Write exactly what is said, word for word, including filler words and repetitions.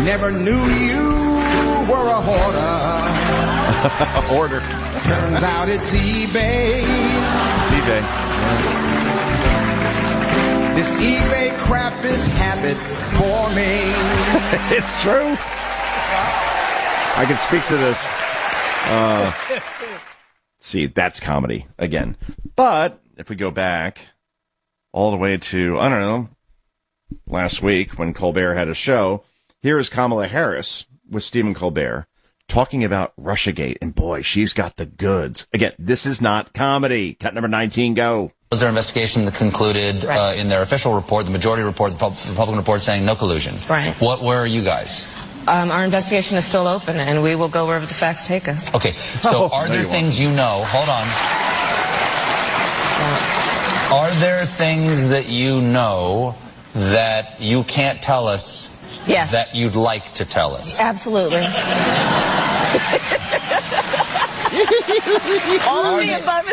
Never knew you were a hoarder. Hoarder. Turns out it's eBay. It's eBay. This eBay crap is habit for me. It's true. I can speak to this. Uh, see, that's comedy again. But if we go back all the way to, I don't know, last week when Colbert had a show, here is Kamala Harris with Stephen Colbert talking about Russiagate. And boy, she's got the goods. Again, this is not comedy. Cut number nineteen, go. Was there an investigation that concluded Right. uh, in their official report, the majority report, the Pub- Republican report, saying no collusion? Right. What, where are you guys? Um, our investigation is still open, and we will go wherever the facts take us. Okay, so Oh, are no, there you things you know? Hold on. Are there things that you know that you can't tell us Yes. that you'd like to tell us? Absolutely. All of the above